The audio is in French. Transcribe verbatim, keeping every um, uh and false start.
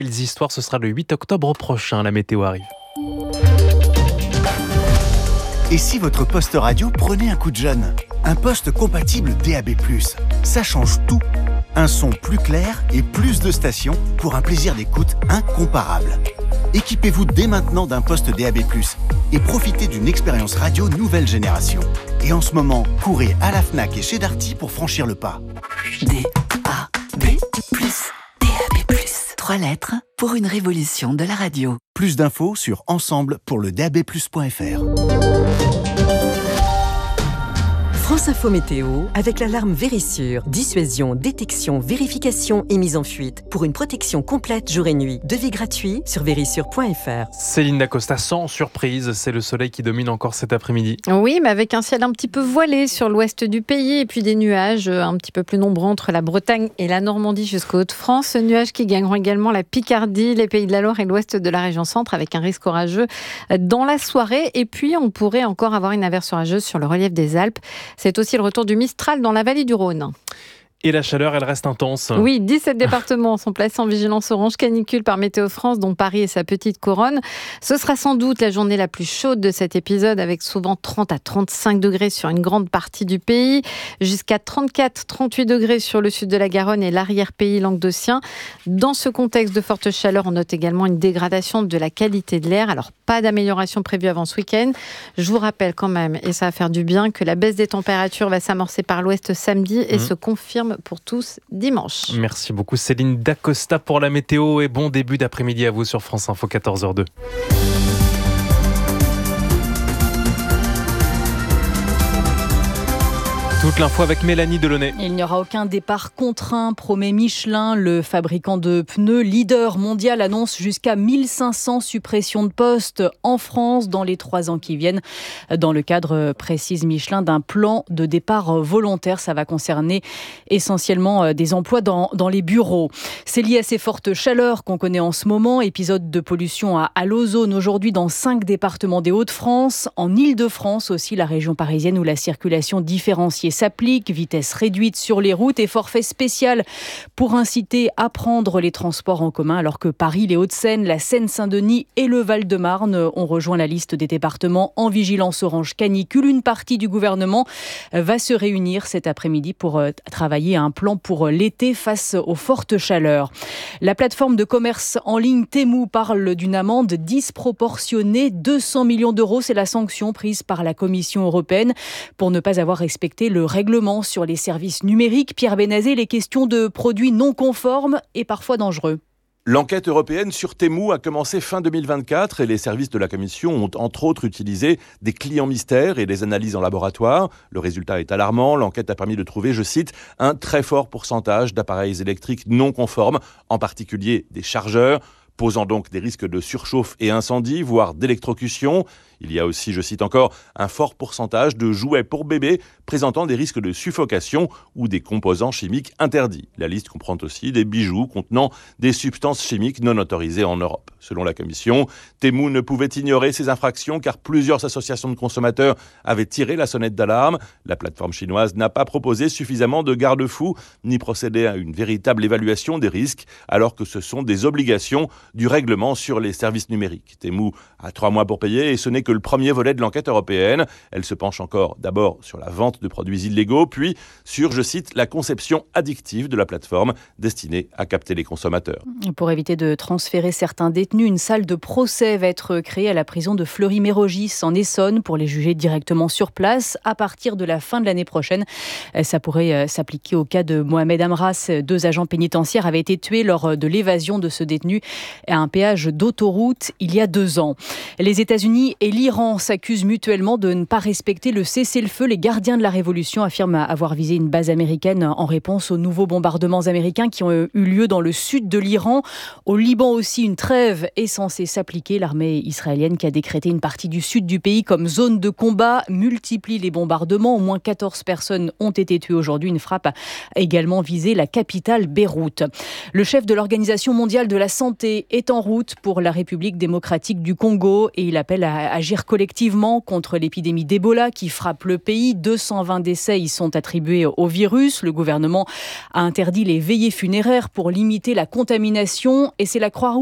Les histoires, ce sera le huit octobre prochain, la météo arrive. Et si votre poste radio prenait un coup de jeune ? Un poste compatible D A B plus, ça change tout. Un son plus clair et plus de stations pour un plaisir d'écoute incomparable. Équipez-vous dès maintenant d'un poste D A B plus et profitez d'une expérience radio nouvelle génération. Et en ce moment, courez à la Fnac et chez Darty pour franchir le pas. D A B plus, D A B plus. Trois lettres pour une révolution de la radio. Plus d'infos sur ensemble pour le d a b plus point f r. France Info Météo avec l'alarme Vérissure. Dissuasion, détection, vérification et mise en fuite. Pour une protection complète jour et nuit. Devis gratuit sur vérissure point f r. Céline Dacosta, sans surprise, c'est le soleil qui domine encore cet après-midi. Oui, mais avec un ciel un petit peu voilé sur l'ouest du pays et puis des nuages un petit peu plus nombreux entre la Bretagne et la Normandie jusqu'aux Hauts-de-France. Nuages qui gagneront également la Picardie, les Pays de la Loire et l'ouest de la région centre avec un risque orageux dans la soirée. Et puis, on pourrait encore avoir une averse orageuse sur le relief des Alpes. C'est aussi le retour du Mistral dans la vallée du Rhône. Et la chaleur, elle reste intense. Oui, dix-sept départements sont placés en vigilance orange canicule par Météo France, dont Paris et sa petite couronne. Ce sera sans doute la journée la plus chaude de cet épisode, avec souvent trente à trente-cinq degrés sur une grande partie du pays, jusqu'à trente-quatre à trente-huit degrés sur le sud de la Garonne et l'arrière-pays languedocien. Dans ce contexte de forte chaleur, on note également une dégradation de la qualité de l'air. Alors, pas d'amélioration prévue avant ce week-end. Je vous rappelle quand même, et ça va faire du bien, que la baisse des températures va s'amorcer par l'ouest samedi et mmh. se confirme pour tous dimanche. Merci beaucoup Céline Dacosta pour la météo et bon début d'après-midi à vous sur France Info quatorze heures deux. Toute l'info avec Mélanie Delaunay. Il n'y aura aucun départ contraint, promet Michelin. Le fabricant de pneus leader mondial annonce jusqu'à mille cinq cents suppressions de postes en France dans les trois ans qui viennent. Dans le cadre, précise Michelin, d'un plan de départ volontaire. Ça va concerner essentiellement des emplois dans, dans les bureaux. C'est lié à ces fortes chaleurs qu'on connaît en ce moment. Épisode de pollution à, à l'ozone aujourd'hui dans cinq départements des Hauts-de-France. En Île-de-France aussi, la région parisienne où la circulation différenciée s'applique, vitesse réduite sur les routes et forfait spécial pour inciter à prendre les transports en commun, alors que Paris, les Hauts-de-Seine, la Seine-Saint-Denis et le Val-de-Marne ont rejoint la liste des départements en vigilance orange canicule. Une partie du gouvernement va se réunir cet après-midi pour travailler à un plan pour l'été face aux fortes chaleurs. La plateforme de commerce en ligne Temu parle d'une amende disproportionnée. deux cents millions d'euros, c'est la sanction prise par la Commission européenne pour ne pas avoir respecté le règlement sur les services numériques. Pierre Bénazé, les questions de produits non conformes et parfois dangereux. L'enquête européenne sur Temu a commencé fin deux mille vingt-quatre et les services de la Commission ont entre autres utilisé des clients mystères et des analyses en laboratoire. Le résultat est alarmant. L'enquête a permis de trouver, je cite, un très fort pourcentage d'appareils électriques non conformes, en particulier des chargeurs, posant donc des risques de surchauffe et incendie, voire d'électrocution. Il y a aussi, je cite encore, un fort pourcentage de jouets pour bébés présentant des risques de suffocation ou des composants chimiques interdits. La liste comprend aussi des bijoux contenant des substances chimiques non autorisées en Europe. Selon la Commission, Temu ne pouvait ignorer ces infractions car plusieurs associations de consommateurs avaient tiré la sonnette d'alarme. La plateforme chinoise n'a pas proposé suffisamment de garde-fous ni procédé à une véritable évaluation des risques alors que ce sont des obligations du règlement sur les services numériques. Temu a trois mois pour payer et ce n'est que le premier volet de l'enquête européenne. Elle se penche encore d'abord sur la vente de produits illégaux, puis sur, je cite, la conception addictive de la plateforme destinée à capter les consommateurs. Pour éviter de transférer certains détenus, une salle de procès va être créée à la prison de Fleury-Mérogis en Essonne pour les juger directement sur place à partir de la fin de l'année prochaine. Ça pourrait s'appliquer au cas de Mohamed Amras. Deux agents pénitentiaires avaient été tués lors de l'évasion de ce détenu à un péage d'autoroute il y a deux ans. Les États-Unis et l'Iran s'accusent mutuellement de ne pas respecter le cessez-le-feu. Les gardiens de la révolution affirment avoir visé une base américaine en réponse aux nouveaux bombardements américains qui ont eu lieu dans le sud de l'Iran. Au Liban aussi, une trêve est censée s'appliquer. L'armée israélienne qui a décrété une partie du sud du pays comme zone de combat multiplie les bombardements. Au moins quatorze personnes ont été tuées aujourd'hui. Une frappe a également visé la capitale Beyrouth. Le chef de l'Organisation mondiale de la santé Kagame est en route pour la République démocratique du Congo et il appelle à agir collectivement contre l'épidémie d'Ebola qui frappe le pays. deux cent vingt décès y sont attribués au virus. Le gouvernement a interdit les veillées funéraires pour limiter la contamination et c'est la Croix-Rouge